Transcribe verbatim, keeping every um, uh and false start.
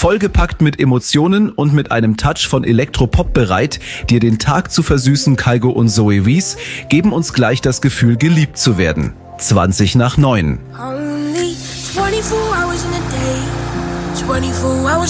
Vollgepackt mit Emotionen und mit einem Touch von Elektropop bereit, dir den Tag zu versüßen, Kygo und Zoe Wies geben uns gleich das Gefühl, geliebt zu werden. zwanzig nach neun. Only twenty-four hours in a day, twenty-four hours